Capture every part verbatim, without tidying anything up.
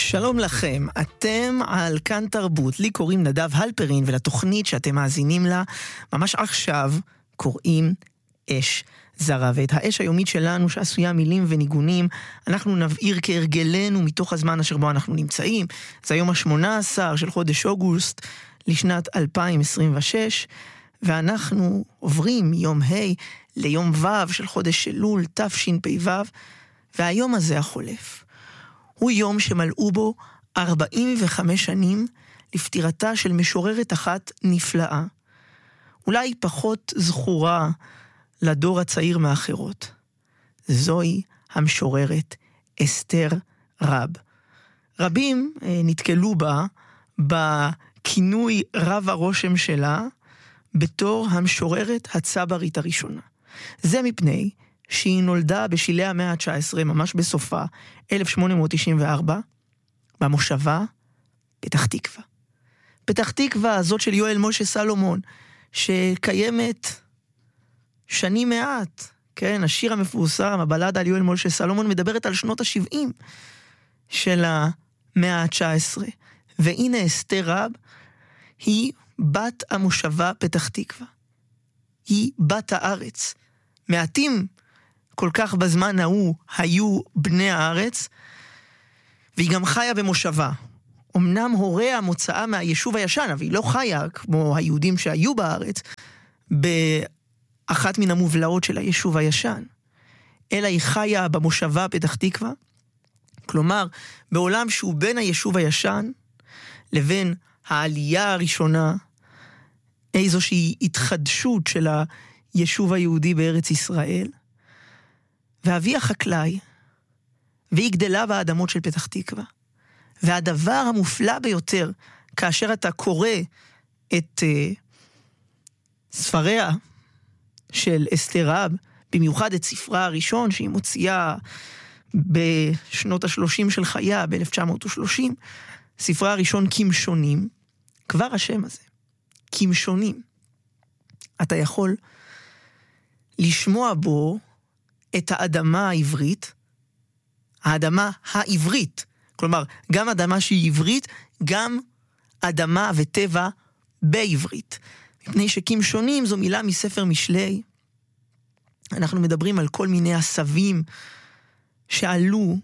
שלום לכם, אתם על כאן תרבות, לי קוראים נדב הלפרין ולתוכנית שאתם מאזינים לה ממש עכשיו קוראים אש זרה, ואת האש היומית שלנו שעשויה מילים וניגונים אנחנו נבעיר כהרגלנו מתוך הזמן אשר בו אנחנו נמצאים. זה היום השמונה עשר של חודש אוגוסט לשנת אלפיים עשרים ושש, ואנחנו עוברים מיום ה' ליום ו' של חודש אלול תשפ"ו, והיום הזה החולף הוא יום שמלאו בו ארבעים וחמש שנים לפטירתה של משוררת אחת נפלאה, אולי פחות זכורה לדור הצעיר מאחרות. זוהי המשוררת אסתר רב. רבים נתקלו בה בכינוי רב הרושם שלה בתור המשוררת הצברית הראשונה. זה מפני שהיא נולדה בשלהי המאה ה-תשע עשרה, ממש בסופה, אלף שמונה מאות תשעים וארבע, במושבה פתח תקווה. פתח תקווה הזאת של יואל משה סלומון, שקיימת שנים מעט, כן, השיר המפורסם, הבלדה על יואל משה סלומון, מדברת על שנות ה-שבעים של המאה ה-תשע עשרה. והנה אסתר רב, היא בת המושבה פתח תקווה. היא בת הארץ. מעטים כל כך בזמן ההוא היו בני הארץ, והיא גם חיה במושבה. אמנם הוריה מוצאה מהיישוב הישן, אבל היא לא חיה כמו היהודים שהיו בארץ, באחת מן המובלעות של היישוב הישן, אלא היא חיה במושבה פתח תקווה, כלומר, בעולם שהוא בין היישוב הישן, לבין העלייה הראשונה, איזושהי התחדשות של היישוב היהודי בארץ ישראל, ואבי החקלאי, והיא גדלה באדמות של פתח תקווה. והדבר המופלא ביותר, כאשר אתה קורא את uh, ספריה של אסתר רב, במיוחד את ספרה הראשון שהיא מוציאה בשנות ה-שלושים של חייה, ב-אלף תשע מאות ושלושים, ספרה הראשון כמשונים, כבר השם הזה, כמשונים. אתה יכול לשמוע בו את האדמה העברית, האדמה העברית, כלומר, גם אדמה שהיא עברית, גם אדמה וטבע בעברית. מפני שכמשונים זו מילה מספר משלי, אנחנו מדברים על כל מיני עשבים שעלו,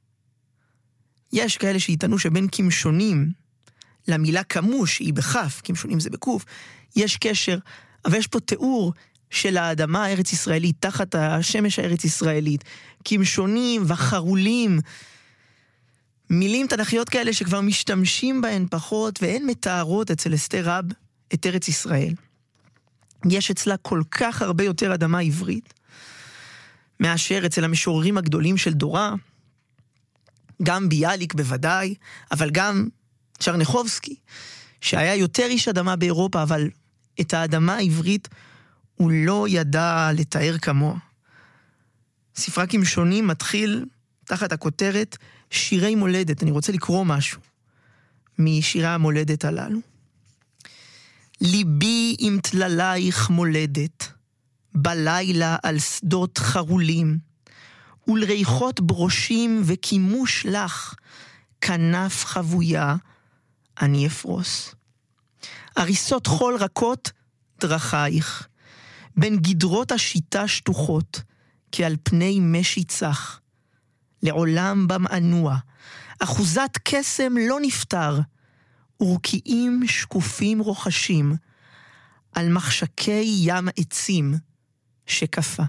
יש כאלה שיטענו שבין כמשונים למילה כמוש, היא בכף, כמשונים זה בקוף, יש קשר, אבל יש פה תיאור של האדמה הארץ ישראלית, תחת השמש הארץ ישראלית, כמשונים וחרולים, מילים תנכיות כאלה שכבר משתמשים בהן פחות, והן מתארות אצל אסתר רב את ארץ ישראל. יש אצלה כל כך הרבה יותר אדמה עברית, מאשר אצל המשוררים הגדולים של דורה, גם ביאליק בוודאי, אבל גם צ'רניחובסקי, שהיה יותר איש אדמה באירופה, אבל את האדמה העברית הוא לא ידע לתאר כמוה. ספרה כמשונים מתחיל תחת הכותרת שירי מולדת. אני רוצה לקרוא משהו משירי המולדת הללו. ליבי עם תללייך מולדת, בלילה על שדות חרולים, ולריחות ברושים וכימוש לך, כנף חבויה אני אפרוס. אריסות חול רכות דרכייך, בין גדרות השיטה שטוחות, כי על פני משי צח, לעולם במענוע, אחוזת קסם לא נפטר, ורקיעים שקופים רוחשים, על מחשקי ים עצים שקפה.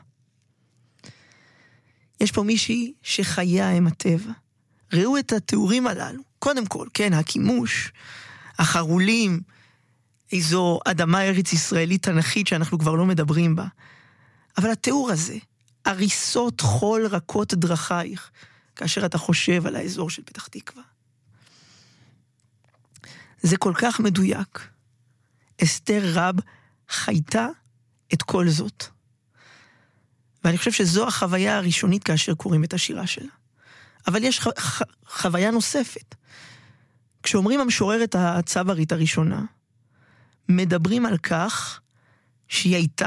יש פה מישהי שחייה הם הטבע. ראו את התיאורים הללו. קודם כל, כן, הכימוש, החרולים, איזו אדמה ארץ ישראלית תנכית שאנחנו כבר לא מדברים בה. אבל התיאור הזה, אריסות חול רכות דרכייך, כאשר אתה חושב על האזור של פתח תקווה. זה כל כך מדויק. אסתר רב חייתה את כל זאת. ואני חושב שזו החוויה הראשונית כאשר קוראים את השירה שלה. אבל יש ח... ח... חוויה נוספת. כשאומרים המשוררת הצברית הראשונה, מדברים על כך שהיא הייתה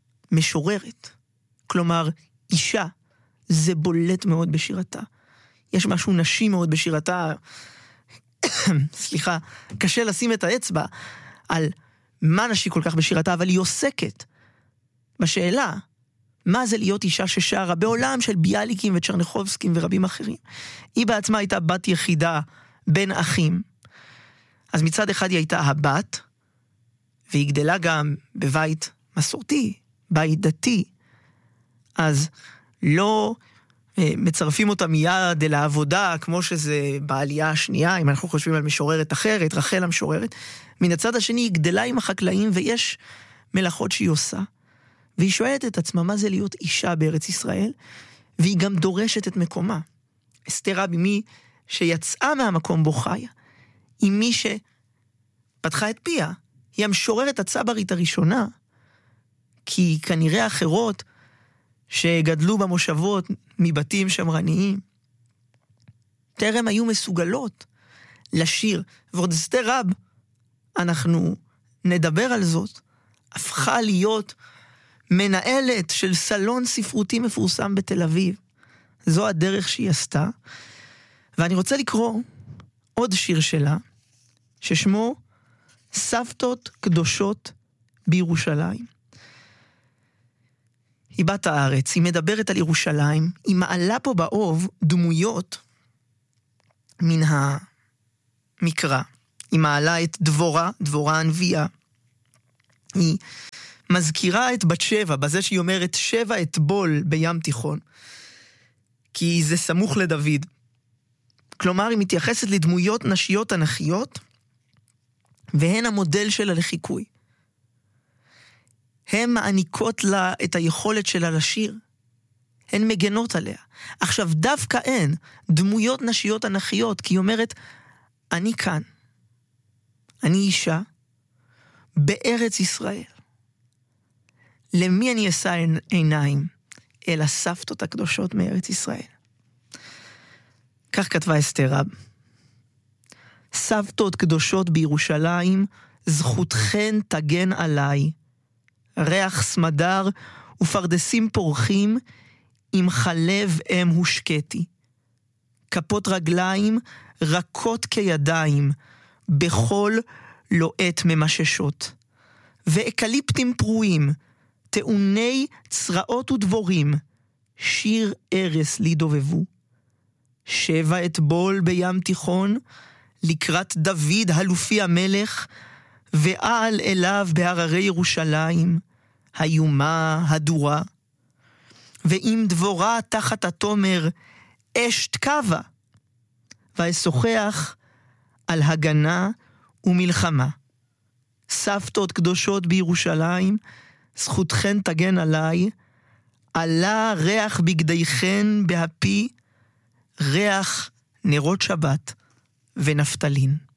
משוררת. כלומר, אישה, זה בולט מאוד בשירתה. יש משהו נשי מאוד בשירתה, סליחה, קשה לשים את האצבע על מה נשי כל כך בשירתה, אבל היא עוסקת בשאלה, מה זה להיות אישה ששרה בעולם של ביאליקים וצ'רניחובסקים ורבים אחרים. היא בעצמה הייתה בת יחידה בין אחים. אז מצד אחד היא הייתה הבת, והיא גדלה גם בבית מסורתי, בית דתי. אז לא מצרפים אותה מיד אל העבודה, כמו שזה בעלייה השנייה, אם אנחנו חושבים על משוררת אחרת, רחל המשוררת. מן הצד השני היא גדלה עם החקלאים, ויש מלאכות שהיא עושה. והיא שואלת את עצמה מה זה להיות אישה בארץ ישראל, והיא גם דורשת את מקומה. אסתר רבי, מי שיצאה מהמקום בו חיה, היא מי שפתחה את פיה, היא המשוררת הצברית הראשונה, כי כנראה אחרות שגדלו במושבות מבתים שמרניים, טרם היו מסוגלות לשיר. ועוד אסתר רב, אנחנו נדבר על זאת, הפכה להיות מנהלת של סלון ספרותי מפורסם בתל אביב. זו הדרך שהיא עשתה. ואני רוצה לקרוא עוד שיר שלה, ששמו סבתות קדושות בירושלים. היא בת הארץ, היא מדברת על ירושלים, היא מעלה פה באוב דמויות מן המקרא. היא מעלה את דבורה, דבורה הנביאה. היא מזכירה את בת שבע, בזה שהיא אומרת שבע אטבול בים תיכון, כי זה סמוך לדוד. כלומר, היא מתייחסת לדמויות נשיות אנכיות, והן המודל שלה לחיקוי. הן מעניקות לה את היכולת שלה לשיר. הן מגנות עליה. עכשיו, דווקא הן דמויות נשיות אנכיות, כי היא אומרת, אני כאן. אני אישה בארץ ישראל. למי אני אשא עיניים? אל הסבתות הקדושות מארץ ישראל. כך כתבה אסתר רב. סבתות קדושות בירושלים, זכותכן תגן עליי. ריח סמדר ופרדסים פורחים, עם חלב אם הושקתי. כפות רגליים רכות כידיים, בכל לועת ממששות. ואקליפטים פרועים, טעוני צרעות ודבורים, שיר ארס לי דובבו. שבע אטבול בים תיכון, לקראת דוד הלופי המלך, ועל אליו בהררי ירושלים, היומה הדורה. ואם דבורה תחת התומר, אש תקווה, ואשוחח על הגנה ומלחמה. סבתות קדושות בירושלים, זכותכן תגן עליי, עלה ריח בגדיכן בהפי, ריח נרות שבת ונפתלין.